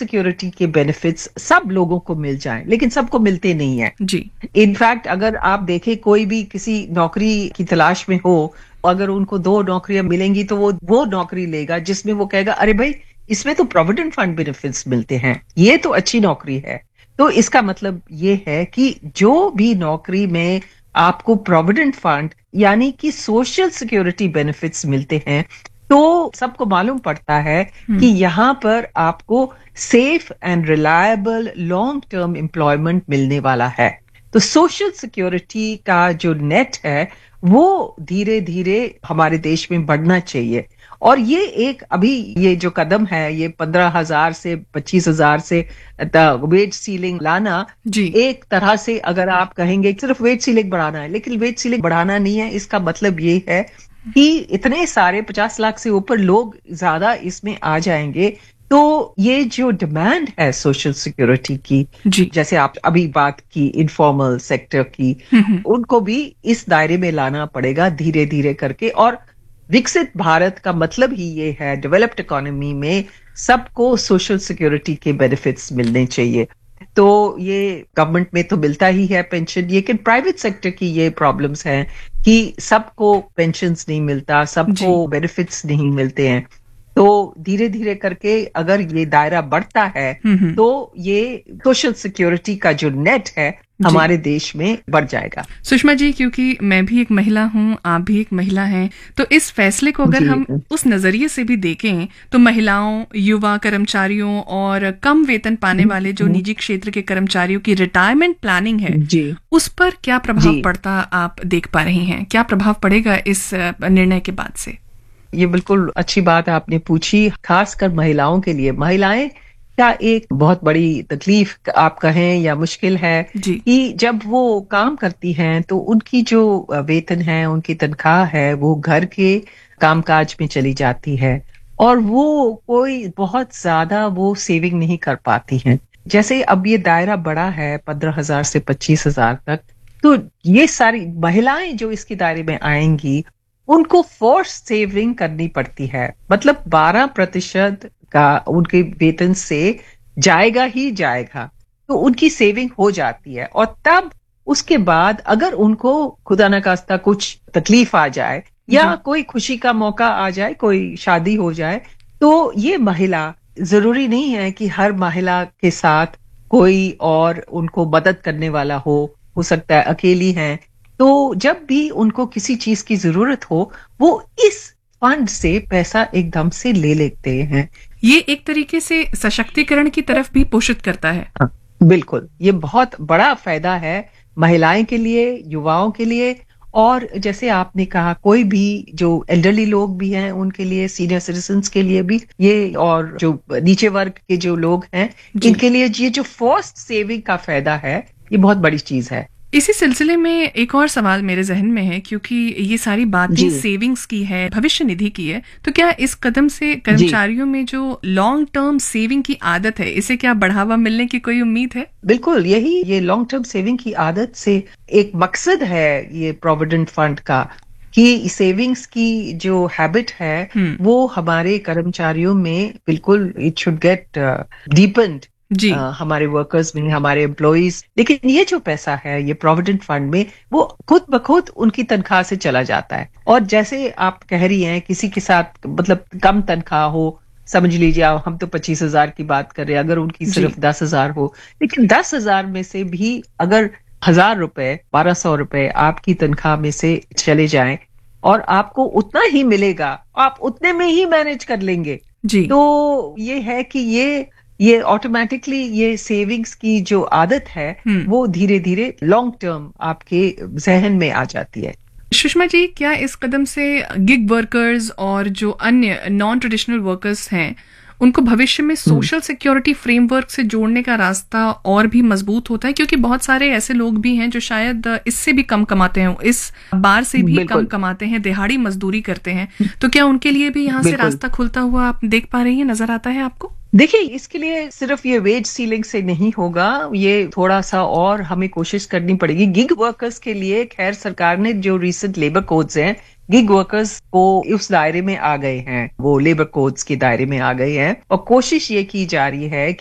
Security के benefits सब लोगों को मिल जाएं, लेकिन सबको मिलते नहीं है जी। इनफैक्ट अगर आप देखें कोई भी किसी नौकरी की तलाश में हो, अगर उनको 2 नौकरियां मिलेंगी तो वो नौकरी लेगा जिसमें वो कहेगा अरे भाई इसमें तो प्रोविडेंट फंड बेनिफिट्स मिलते हैं, ये तो अच्छी नौकरी है। तो इसका मतलब ये है कि जो भी नौकरी में आपको प्रोविडेंट फंड यानी कि सोशल सिक्योरिटी बेनिफिट्स मिलते हैं, तो सबको मालूम पड़ता है कि यहां पर आपको safe and reliable long term employment मिलने वाला है। तो सोशल सिक्योरिटी का जो नेट है वो धीरे धीरे हमारे देश में बढ़ना चाहिए। और ये एक अभी ये जो कदम है, ये 15,000 से 25,000 से वेज सीलिंग लाना, जी। एक तरह से अगर आप कहेंगे सिर्फ वेज सीलिंग बढ़ाना है, लेकिन वेज सीलिंग बढ़ाना नहीं है। इसका मतलब ये है कि इतने सारे 50 लाख से ऊपर लोग ज्यादा इसमें आ जाएंगे, तो ये जो डिमांड है सोशल सिक्योरिटी की, जी। जैसे आप अभी बात की इनफॉर्मल सेक्टर की, उनको भी इस दायरे में लाना पड़ेगा धीरे धीरे करके। और विकसित भारत का मतलब ही ये है, डेवलप्ड इकोनॉमी में सबको सोशल सिक्योरिटी के बेनिफिट्स मिलने चाहिए। तो ये गवर्नमेंट में तो मिलता ही है पेंशन, लेकिन प्राइवेट सेक्टर की ये प्रॉब्लम्स हैं कि सबको पेंशन्स नहीं मिलता, सबको बेनिफिट्स नहीं मिलते हैं। तो धीरे धीरे करके अगर ये दायरा बढ़ता है तो ये सोशल सिक्योरिटी का जो नेट है हमारे देश में बढ़ जाएगा। सुषमा जी, क्योंकि मैं भी एक महिला हूं, आप भी एक महिला हैं, तो इस फैसले को अगर हम उस नजरिए से भी देखें तो महिलाओं, युवा कर्मचारियों और कम वेतन पाने वाले जो निजी क्षेत्र के कर्मचारियों की रिटायरमेंट प्लानिंग है उस पर क्या प्रभाव पड़ता आप देख पा रही हैं? क्या प्रभाव पड़ेगा इस निर्णय के बाद से? ये बिल्कुल अच्छी बात आपने पूछी, खासकर महिलाओं के लिए। महिलाएं क्या एक बहुत बड़ी तकलीफ आप कहें या मुश्किल है कि जब वो काम करती हैं तो उनकी जो वेतन है, उनकी तनख्वाह है, वो घर के कामकाज में चली जाती है और वो कोई बहुत ज्यादा वो सेविंग नहीं कर पाती हैं। जैसे अब ये दायरा बड़ा है 15,000 से 25,000 तक, तो ये सारी महिलाएं जो इसके दायरे में आएंगी उनको फोर्स सेविंग करनी पड़ती है। मतलब 12% का उनके वेतन से जाएगा ही जाएगा, तो उनकी सेविंग हो जाती है। और तब उसके बाद अगर उनको खुदा न खास्ता कुछ तकलीफ आ जाए या कोई खुशी का मौका आ जाए, कोई शादी हो जाए, तो ये महिला, जरूरी नहीं है कि हर महिला के साथ कोई और उनको मदद करने वाला हो सकता है अकेली हैं, तो जब भी उनको किसी चीज की जरूरत हो वो इस फंड से पैसा एकदम से ले लेते हैं। ये एक तरीके से सशक्तिकरण की तरफ भी पोषित करता है। हाँ, बिल्कुल, ये बहुत बड़ा फायदा है महिलाएं के लिए, युवाओं के लिए, और जैसे आपने कहा कोई भी जो एल्डरली लोग भी हैं उनके लिए, सीनियर सिटीजन्स के लिए भी ये, और जो नीचे वर्ग के जो लोग हैं इनके लिए ये जो फोर्स्ड सेविंग का फायदा है ये बहुत बड़ी चीज है। इसी सिलसिले में एक और सवाल मेरे जहन में है, क्योंकि ये सारी बातें सेविंग्स की है, भविष्य निधि की है, तो क्या इस कदम से कर्मचारियों में जो लॉन्ग टर्म सेविंग की आदत है, इसे क्या बढ़ावा मिलने की कोई उम्मीद है? बिल्कुल, यही ये लॉन्ग टर्म सेविंग की आदत से एक मकसद है ये प्रोविडेंट फंड का, कि सेविंग्स की जो हैबिट है वो हमारे कर्मचारियों में बिल्कुल इट शुड गेट डीपन्ड, हमारे वर्कर्स में, हमारे एम्प्लॉइज। लेकिन ये जो पैसा है ये प्रोविडेंट फंड में वो खुद ब खुद उनकी तनख्वाह से चला जाता है। और जैसे आप कह रही हैं किसी के साथ मतलब कम तनख्वाह हो, समझ लीजिए हम तो 25,000 की बात कर रहे हैं, अगर उनकी सिर्फ 10,000 हो, लेकिन 10,000 में से भी अगर 1,000 रुपए, 1,200 रुपए आपकी तनख्वाह में से चले जाएं और आपको उतना ही मिलेगा, आप उतने में ही मैनेज कर लेंगे। तो ये है कि ये ऑटोमेटिकली ये सेविंग्स की जो आदत है वो धीरे धीरे लॉन्ग टर्म आपके जहन में आ जाती है। सुषमा जी, क्या इस कदम से गिग वर्कर्स और जो अन्य नॉन ट्रेडिशनल वर्कर्स हैं उनको भविष्य में सोशल सिक्योरिटी फ्रेमवर्क से जोड़ने का रास्ता और भी मजबूत होता है? क्योंकि बहुत सारे ऐसे लोग भी हैं जो शायद इससे भी कम कमाते हैं, इस बार से भी कम कमाते हैं, दिहाड़ी मजदूरी करते हैं, तो क्या उनके लिए भी यहाँ से रास्ता खुलता हुआ आप देख पा रही हैं, नजर आता है आपको? देखिए, इसके लिए सिर्फ ये वेज सीलिंग से नहीं होगा, ये थोड़ा सा और हमें कोशिश करनी पड़ेगी। गिग वर्कर्स के लिए खैर सरकार ने जो रिसेंट लेबर कोड्स हैं, गिग वर्कर्स को उस दायरे में आ गए हैं, वो लेबर कोड्स के दायरे में आ गए हैं, और कोशिश ये की जा रही है